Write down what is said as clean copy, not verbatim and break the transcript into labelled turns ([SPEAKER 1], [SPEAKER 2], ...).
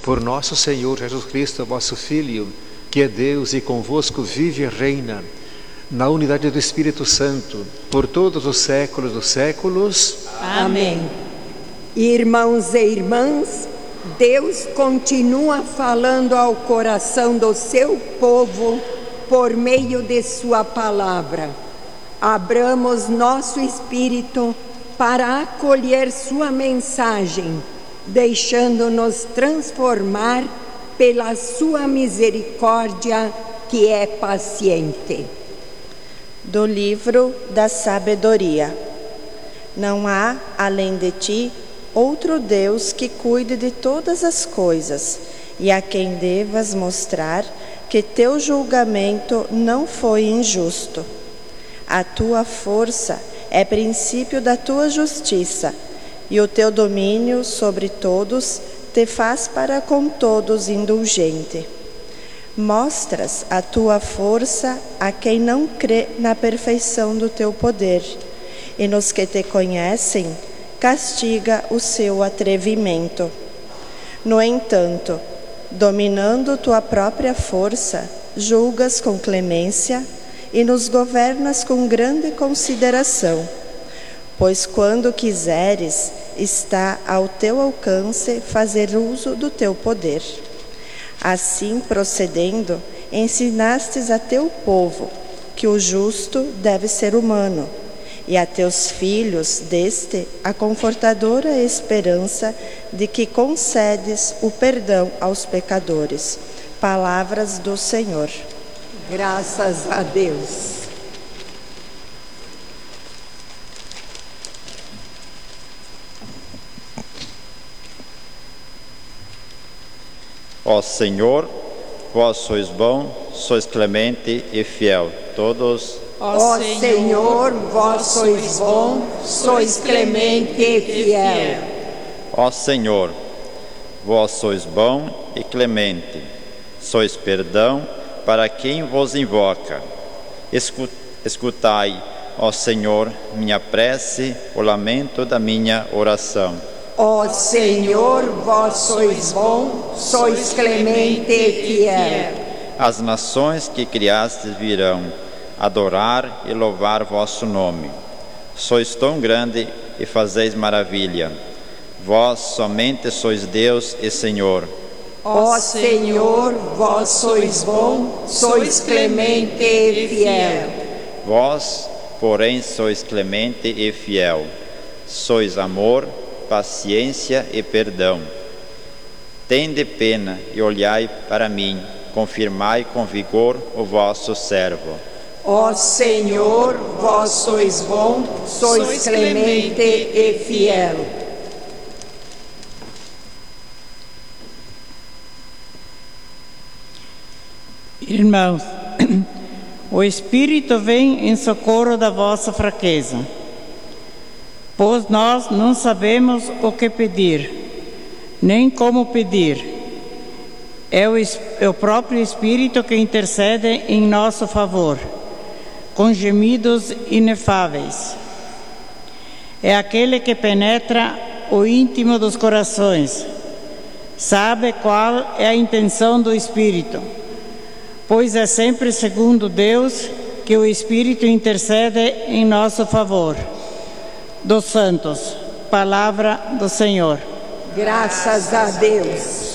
[SPEAKER 1] por nosso Senhor Jesus Cristo, vosso Filho, que é Deus e convosco vive e reina, na unidade do Espírito Santo, por todos os séculos dos séculos.
[SPEAKER 2] Amém. Irmãos e irmãs, Deus continua falando ao coração do seu povo por meio de sua palavra. Abramos nosso espírito para acolher sua mensagem, deixando-nos transformar pela sua misericórdia, que é paciente.
[SPEAKER 3] Do livro da sabedoria. Não há, além de ti, outro Deus que cuide de todas as coisas, e a quem devas mostrar que teu julgamento não foi injusto. A tua força é princípio da tua justiça, e o teu domínio sobre todos te faz para com todos indulgente. Mostras a tua força a quem não crê na perfeição do teu poder, e nos que te conhecem, castiga o seu atrevimento. No entanto, dominando tua própria força, julgas com clemência e nos governas com grande consideração. Pois quando quiseres, está ao teu alcance fazer uso do teu poder. Assim, procedendo, ensinastes a teu povo que o justo deve ser humano, e a teus filhos deste a confortadora esperança de que concedes o perdão aos pecadores. Palavras do Senhor.
[SPEAKER 2] Graças a Deus.
[SPEAKER 4] Ó Senhor, vós sois bom, sois clemente e fiel. Todos.
[SPEAKER 2] Ó Senhor, vós sois bom, sois clemente e fiel.
[SPEAKER 4] Ó Senhor, vós sois bom e clemente, sois perdão para quem vos invoca. Escutai, ó Senhor, minha prece, o lamento da minha oração.
[SPEAKER 2] Ó Senhor, vós sois bom, sois clemente e fiel.
[SPEAKER 4] As nações que criastes virão adorar e louvar vosso nome. Sois tão grande e fazeis maravilha. Vós somente sois Deus e Senhor.
[SPEAKER 2] Ó Senhor, vós sois bom, sois clemente e fiel.
[SPEAKER 4] Vós, porém, sois clemente e fiel. Sois amor, paciência e perdão. Tende pena e olhai para mim, confirmai com vigor o vosso servo.
[SPEAKER 2] Ó Senhor, vós sois bom, sois clemente e fiel.
[SPEAKER 5] Irmãos, o Espírito vem em socorro da vossa fraqueza, pois nós não sabemos o que pedir, nem como pedir. É o próprio Espírito que intercede em nosso favor, com gemidos inefáveis. É aquele que penetra o íntimo dos corações, sabe qual é a intenção do Espírito, pois é sempre segundo Deus que o Espírito intercede em nosso favor. Dos santos, palavra do Senhor.
[SPEAKER 2] Graças a Deus.